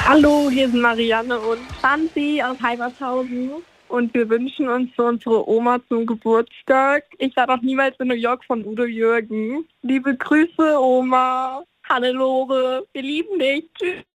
Hallo, hier sind Marianne und Franzi aus Heimatshausen. Und wir wünschen uns für unsere Oma zum Geburtstag: Ich war noch niemals in New York von Udo Jürgen. Liebe Grüße, Oma. Hannelore, wir lieben dich. Tschüss.